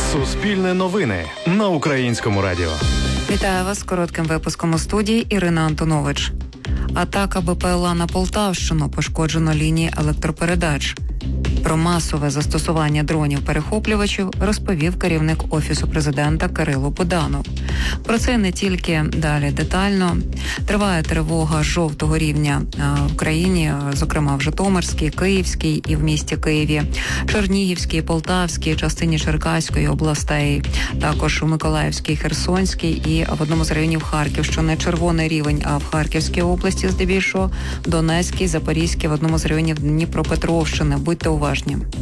Суспільне новини на Українському радіо. Вітаю вас з коротким випуском у студії Ірина Антонович. Атака БПЛА на Полтавщину, пошкоджено лінії електропередач. Про масове застосування дронів-перехоплювачів розповів керівник Офісу президента Кирило Буданов. Про це не тільки далі детально. Триває тривога жовтого рівня в Україні, зокрема в Житомирській, Київській і в місті Києві, Чернігівській, Полтавській, частині Черкаської областей, також у Миколаївській, Херсонській і в одному з районів Харківщини червоний рівень, а в Харківській області здебільшого, Донецькій, Запорізькій, в одному з районів Дніпропетровщини. Будьте уважні.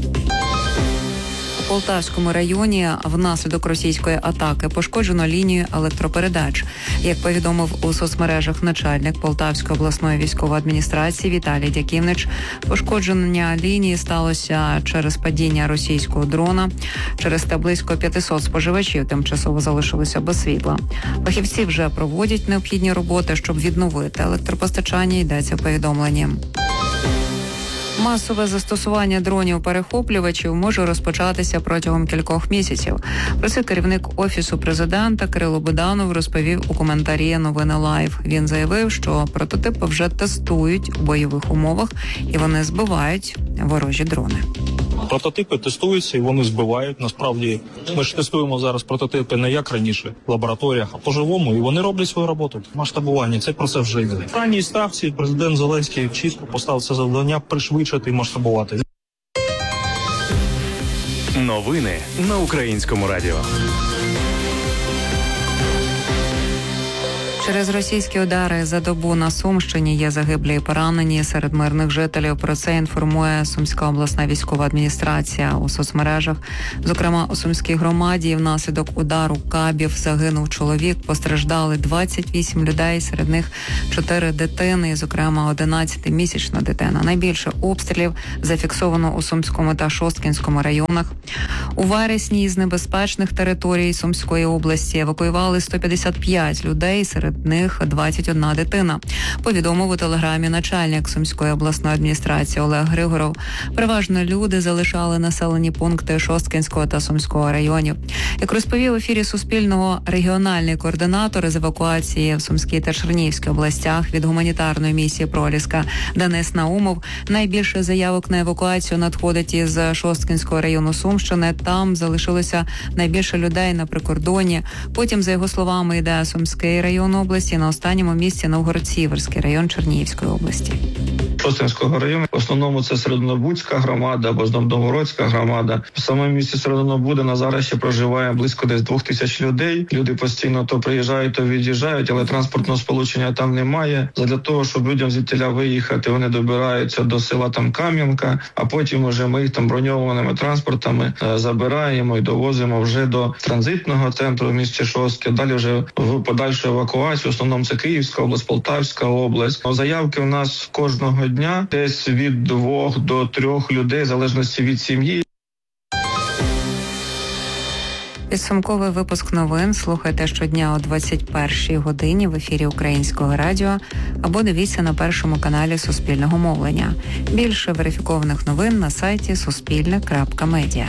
У Полтавському районі внаслідок російської атаки пошкоджено лінію електропередач. Як повідомив у соцмережах начальник Полтавської обласної військової адміністрації Віталій Дяківнич, пошкодження лінії сталося через падіння російського дрона. Через те близько 500 споживачів тимчасово залишилися без світла. Фахівці вже проводять необхідні роботи, щоб відновити електропостачання, йдеться в повідомленні. Масове застосування дронів-перехоплювачів може розпочатися протягом кількох місяців. Про це керівник Офісу президента Кирило Буданов розповів у коментарі «Новини Лайв». Він заявив, що прототипи вже тестують у бойових умовах і вони збивають ворожі дрони. Прототипи тестуються і вони збивають. Насправді, ми ж тестуємо зараз прототипи не як раніше в лабораторіях, а по-живому, і вони роблять свою роботу. Масштабування – це процес вже йде. В ранній ставці президент Зеленський чітко поставив це завдання пришвидшити і масштабувати. Новини на Українському радіо. Через російські удари за добу на Сумщині є загиблі і поранені серед мирних жителів. Про це інформує Сумська обласна військова адміністрація у соцмережах. Зокрема, у Сумській громаді внаслідок удару кабів загинув чоловік, постраждали 28 людей, серед них 4 дитини, зокрема 11-місячна дитина. Найбільше обстрілів зафіксовано у Сумському та Шосткінському районах. У вересні із небезпечних територій Сумської області евакуювали 155 людей, серед них 21 дитина. Повідомив у телеграмі начальник Сумської обласної адміністрації Олег Григоров. Переважно люди залишали населені пункти Шосткінського та Сумського районів. Як розповів в ефірі Суспільного регіональний координатор з евакуації в Сумській та Чернігівській областях від гуманітарної місії «Проліска» Денис Наумов, найбільше заявок на евакуацію надходить із Шосткінського району Сумщини. Там залишилося найбільше людей на прикордоні. Потім, за його словами, йде Сумський район області, на останньому місці Новгород-Сіверський район Чернігівської області. Шосткінського району. В основному це Серединобудська громада або ж Новгородська громада. В самому місті Серединобуда на зараз ще проживає близько десь 2000 людей. Люди постійно то приїжджають, то від'їжджають, але транспортного сполучення там немає. Задля того, щоб людям звідтіля виїхати, вони добираються до села там Кам'янка, а потім уже ми їх там броньованими транспортами забираємо і довозимо вже до транзитного центру в місті Шостки. Далі вже в подальшу евакуацію. В основному це Київська область, Полтавська область. Заявки в нас кожного дня десь від 2 до 3 людей, в залежності від сім'ї. Підсумковий випуск новин слухайте щодня о 21-й годині в ефірі Українського радіо або дивіться на першому каналі Суспільного мовлення. Більше верифікованих новин на сайті suspilne.media.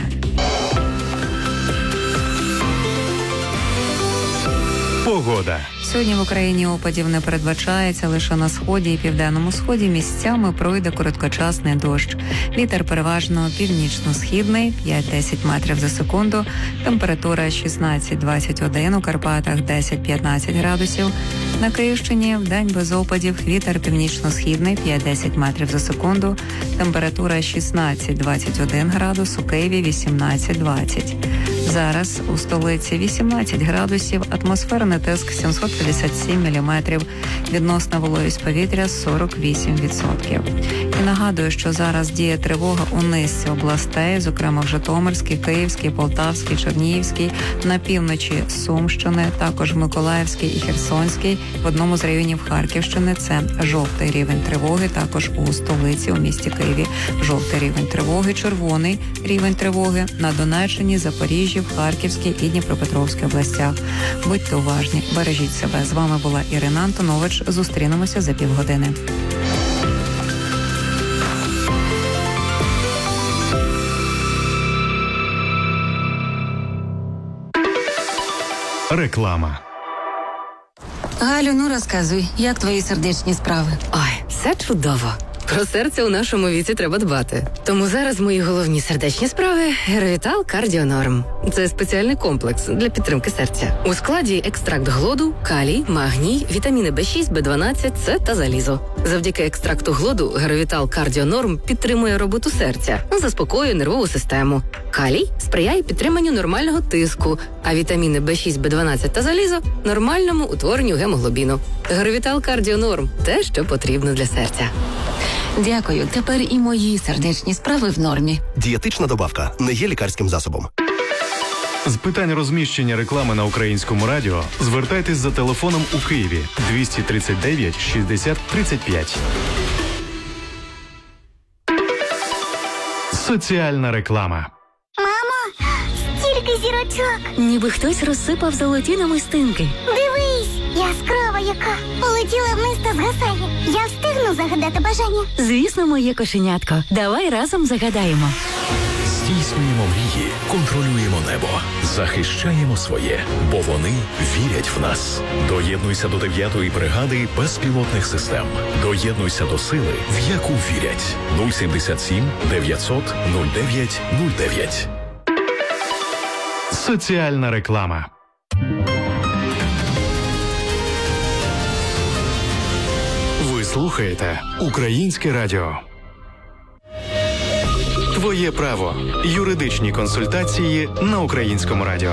Погода. Сьогодні в Україні опадів не передбачається, лише на сході і південному сході місцями пройде короткочасний дощ. Вітер переважно північно-східний, 5-10 метрів за секунду. Температура 16-21, у Карпатах 10-15 градусів. На Київщині вдень без опадів, вітер північно-східний, 5-10 метрів за секунду. Температура 16-21 градус, у Києві 18-20. Зараз у столиці 18 градусів, атмосферний тиск 757 міліметрів, відносна вологість повітря 48%. І нагадую, що зараз діє тривога у низці областей, зокрема в Житомирській, Київській, Полтавській, Чернігівській, на півночі Сумщини, також Миколаївській і Херсонській, в одному з районів Харківщини це жовтий рівень тривоги, також у столиці, у місті Києві жовтий рівень тривоги, червоний рівень тривоги на Донеччині, Запоріжжі, в Харківській і Дніпропетровській областях. Будьте уважні, бережіть себе. З вами була Ірина Антонович. Зустрінемося за півгодини. Реклама. Галю, ну розказуй, як твої сердечні справи? Ой, все чудово. Про серце у нашому віці треба дбати. Тому зараз мої головні сердечні справи – Геровітал Кардіонорм. Це спеціальний комплекс для підтримки серця. У складі екстракт глоду, калій, магній, вітаміни B6, B12, С та залізо. Завдяки екстракту глоду Геровітал Кардіонорм підтримує роботу серця, заспокоює нервову систему. Калій сприяє підтриманню нормального тиску, а вітаміни B6, B12 та залізо – нормальному утворенню гемоглобіну. Геровітал Кардіонорм – те, що потрібно для серця. Дякую, тепер і мої сердечні справи в нормі. Дієтична добавка не є лікарським засобом. З питань розміщення реклами на Українському радіо звертайтесь за телефоном у Києві 239 60 35. Соціальна реклама. Мамо, стільки зірочок. Ніби хтось розсипав золоті намистинки. Дивись, яскрава яка. Полетіла вниз та згасає. Я встигну загадати бажання. Звісно, моє кошенятко. Давай разом загадаємо. Здійснюємо мрії, контролюємо небо, захищаємо своє, бо вони вірять в нас. Доєднуйся до 9-ї бригади безпілотних систем. Доєднуйся до сили, в яку вірять. 077 900 09 09. Соціальна реклама. Ви слухаєте Українське радіо. Твоє право. Юридичні консультації на Українському радіо.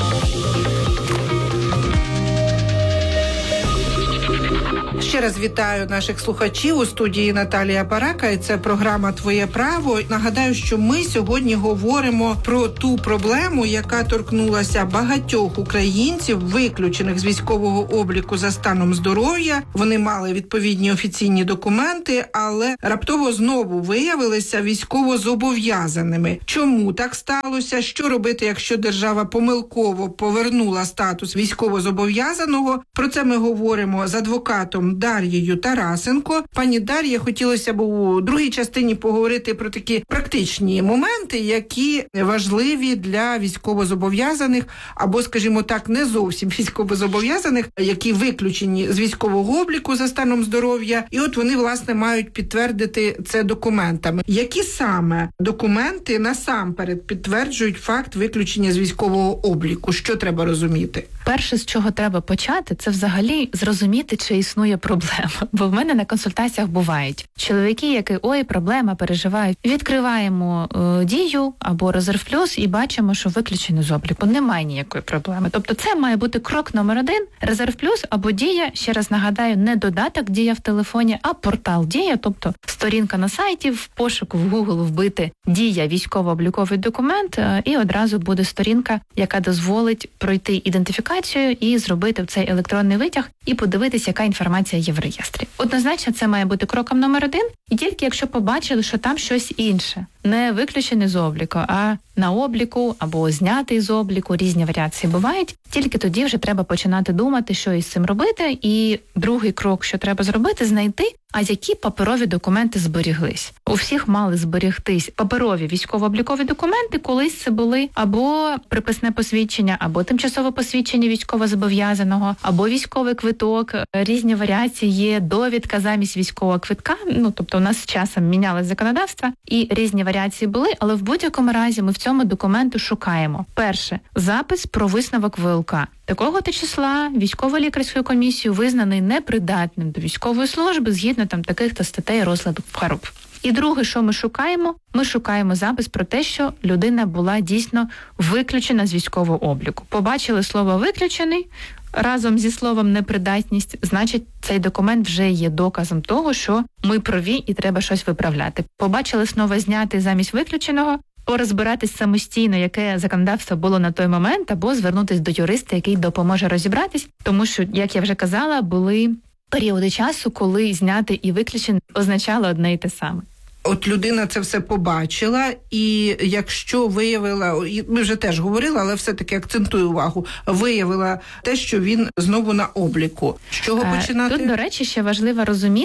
Ще раз вітаю наших слухачів у студії Наталія Барака, і це програма «Твоє право». Нагадаю, що ми сьогодні говоримо про ту проблему, яка торкнулася багатьох українців, виключених з військового обліку за станом здоров'я. Вони мали відповідні офіційні документи, але раптово знову виявилися військовозобов'язаними. Чому так сталося? Що робити, якщо держава помилково повернула статус військовозобов'язаного? Про це ми говоримо з адвокатом Дар'єю Тарасенко. Пані Дар'я, хотілося б у другій частині поговорити про такі практичні моменти, які важливі для військовозобов'язаних або, скажімо так, не зовсім військовозобов'язаних, які виключені з військового обліку за станом здоров'я. І от вони, власне, мають підтвердити це документами. Які саме документи насамперед підтверджують факт виключення з військового обліку? Що треба розуміти? Перше, з чого треба почати, це взагалі зрозуміти, чи існує проблема. Бо в мене на консультаціях бувають чоловіки, які проблема, переживають. Відкриваємо дію або резерв плюс і бачимо, що виключено з обліку. Немає ніякої проблеми. Тобто це має бути крок номер 1. Резерв плюс або дія, ще раз нагадаю, не додаток дія в телефоні, а портал дія, тобто сторінка на сайті, в пошуку в Google вбити дія військово-обліковий документ, і одразу буде сторінка, яка дозволить пройти ідентифікацію і зробити цей електронний витяг і подивитися, яка інформація є в реєстрі. Однозначно, це має бути кроком номер 1, і тільки якщо побачили, що там щось інше, не виключене з обліку, а на обліку або знятий з обліку, різні варіації бувають, тільки тоді вже треба починати думати, що із цим робити. І другий крок, що треба зробити, знайти, а які паперові документи зберіглись. У всіх мали зберігтись паперові військово-облікові документи, колись це були або приписне посвідчення, або тимчасове посвідчення військовозобов'язаного, або військовий квиток. Різні варіації є, довідка замість військового квитка. Тобто у нас з часом мінялось законодавство, і різні варіації були, але в будь-якому разі ми в цьому документу шукаємо. Перше, запис про висновок ВЛК. Такого-то числа військово-лікарською комісією визнаний непридатним до військової служби згідно таких-то статей розладу хвороб. І друге, що ми шукаємо? Ми шукаємо запис про те, що людина була дійсно виключена з військового обліку. Побачили слово «виключений», разом зі словом «непридатність», значить, цей документ вже є доказом того, що ми праві і треба щось виправляти. Побачили слово «знятий» замість «виключеного», розбиратись самостійно, яке законодавство було на той момент, або звернутися до юриста, який допоможе розібратись, тому що, як я вже казала, були періоди часу, коли зняти і виключений означало одне і те саме. От людина це все побачила, і якщо виявила, ми вже теж говорили, але все-таки акцентую увагу, виявила те, що він знову на обліку. З чого починати? Тут, до речі, ще важливо розуміти,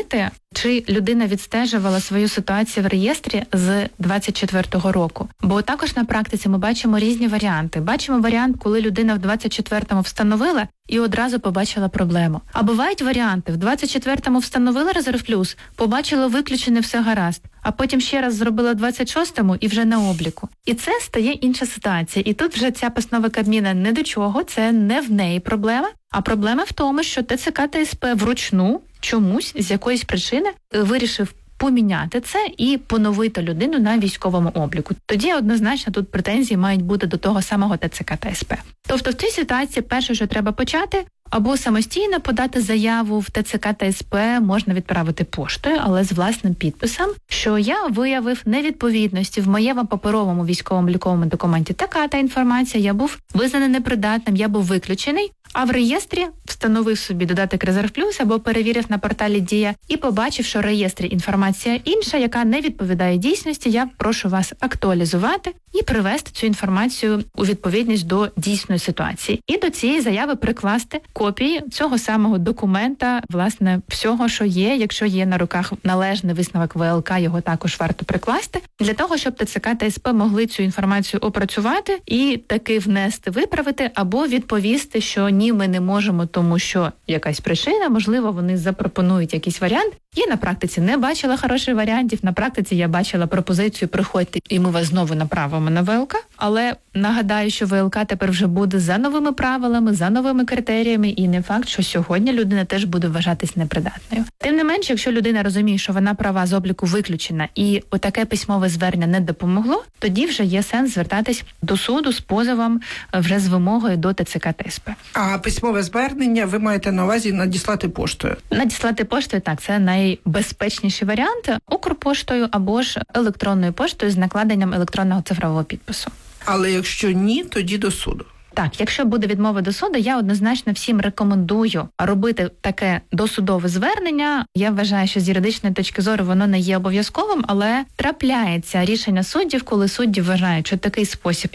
чи людина відстежувала свою ситуацію в реєстрі з 24-го року. Бо також на практиці ми бачимо різні варіанти. Бачимо варіант, коли людина в 24-му встановила і одразу побачила проблему. А бувають варіанти, в 24-му встановила резерв плюс, побачила виключене, все гаразд, а потім ще раз зробила в 26-му і вже на обліку. І це стає інша ситуація. І тут вже ця постанова Кабміна не до чого, це не в неї проблема, а проблема в тому, що ТЦК та СП вручну чомусь з якоїсь причини вирішив поміняти це і поновити людину на військовому обліку. Тоді однозначно тут претензії мають бути до того самого ТЦК та СП. Тобто в цій ситуації перше, що треба почати, або самостійно подати заяву в ТЦК та СП, можна відправити поштою, але з власним підписом, що я виявив невідповідності в моєму паперовому військовому ліковому документі така-та інформація, я був визнаний непридатним, я був виключений, а в реєстрі встановив собі додаток «Резерв Плюс» або перевірив на порталі «Дія» і побачив, що в реєстрі інформація інша, яка не відповідає дійсності, я прошу вас актуалізувати і привести цю інформацію у відповідність до дійсної ситуації. І до цієї заяви прикласти копії цього самого документа, власне, всього, що є. Якщо є на руках належний висновок ВЛК, його також варто прикласти, для того, щоб ТЦК та СП могли цю інформацію опрацювати і таки внести, виправити, або відповісти, що ні, ми не можемо, тому що якась причина, можливо, вони запропонують якийсь варіант. Я на практиці не бачила хороших варіантів, на практиці я бачила пропозицію приходьте і ми вас знову направимо на ВЛК, але нагадаю, що ВЛК тепер вже буде за новими правилами, за новими критеріями, і не факт, що сьогодні людина теж буде вважатись непридатною. Тим не менше, якщо людина розуміє, що вона права з обліку виключена і отаке письмове звернення не допомогло, тоді вже є сенс звертатись до суду з позовом вже з вимогою до ТЦК та СП. А письмове звернення ви маєте на увазі надіслати поштою? Надіслати поштою, так, це найбезпечніший варіант, Укрпоштою або ж електронною поштою з накладенням електронного цифрового підпису. Але якщо ні, тоді до суду. Так, якщо буде відмова до суду, я однозначно всім рекомендую робити таке досудове звернення. Я вважаю, що з юридичної точки зору воно не є обов'язковим, але трапляється рішення суддів, коли судді вважають, що такий спосіб